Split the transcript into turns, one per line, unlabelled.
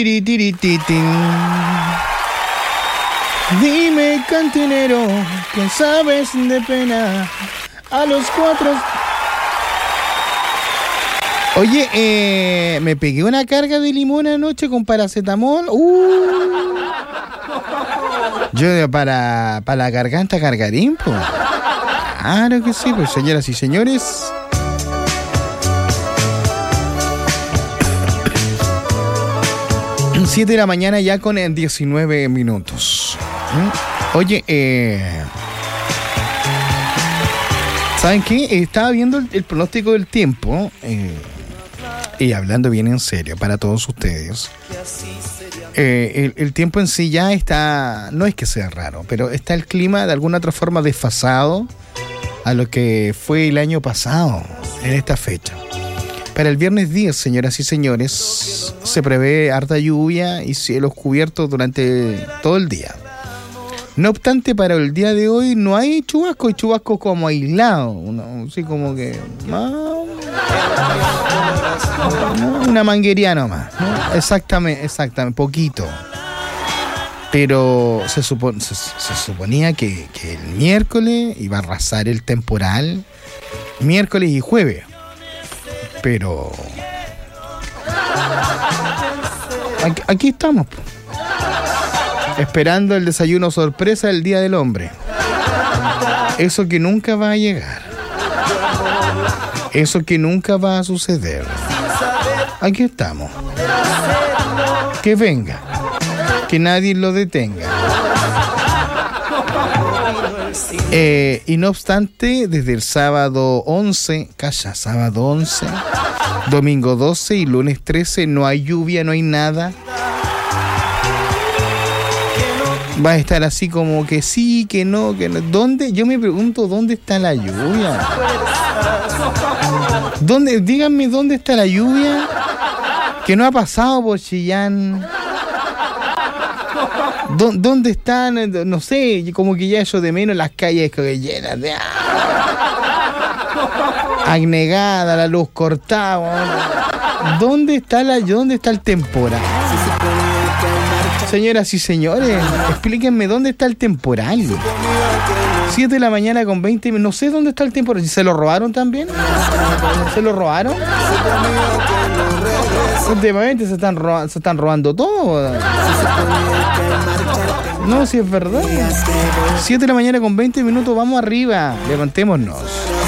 Dime, cantinero, que sabes de pena. A los 4. Oye, me pegué una carga de limón anoche con paracetamol. Yo para la garganta cargarín, pues. Claro que sí, pues, señoras y señores. Siete de la mañana ya con 19 minutos. Oye, ¿saben qué? Estaba viendo el pronóstico del tiempo y hablando bien en serio para todos ustedes. El tiempo en sí ya está, no es que sea raro, pero está el clima de alguna otra forma desfasado a lo que fue el año pasado en esta fecha. Para el viernes 10, señoras y señores, se prevé harta lluvia y cielos cubiertos durante todo el día. No obstante, para el día de hoy no hay chubasco, hay chubasco como aislado, así como que una manguería nomás, ¿no? Exactamente, poquito. Pero se suponía que el miércoles iba a arrasar el temporal, miércoles y jueves. Pero aquí estamos, esperando el desayuno sorpresa del Día del Hombre. Eso que nunca va a llegar. Eso que nunca va a suceder. Aquí estamos. Que venga. Que nadie lo detenga. Y no obstante, desde el sábado 11, sábado 11, domingo 12 y lunes 13, no hay lluvia, no hay nada. Va a estar así como que sí, que no, que no. ¿Dónde? Yo me pregunto, ¿dónde está la lluvia? Díganme, ¿dónde está la lluvia? Que no ha pasado por Chillán. ¿Dónde están? No sé, como que ya eso de menos, las calles llenas de agnegada, la luz cortada. ¿Dónde está el temporal? Señoras y señores, explíquenme dónde está el temporal. 7 de la mañana con 20 minutos. No sé dónde está el temporal. ¿Se lo robaron también? ¿Se lo robaron? Últimamente se están robando todo. No, si es verdad. 7 de la mañana con 20 minutos, vamos arriba. Levantémonos.